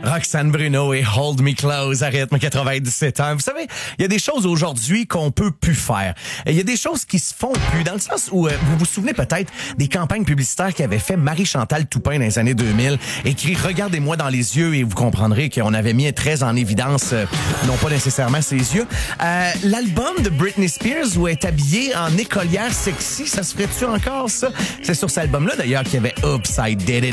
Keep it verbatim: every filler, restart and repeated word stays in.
Roxane Bruno et Hold Me Close à rythme quatre-vingt-dix-sept ans. Vous savez, il y a des choses aujourd'hui qu'on peut plus faire. Il y a des choses qui se font plus, dans le sens où euh, vous vous souvenez peut-être des campagnes publicitaires qu'avait fait Marie-Chantal Toupin dans les années deux mille, écrit « Regardez-moi dans les yeux » et vous comprendrez qu'on avait mis très en évidence, euh, non pas nécessairement ses yeux. Euh, l'album de Britney Spears où elle est habillée en écolière sexy, ça se ferait-tu encore ça? C'est sur cet album-là d'ailleurs qu'il y avait « Oops, I Did It ».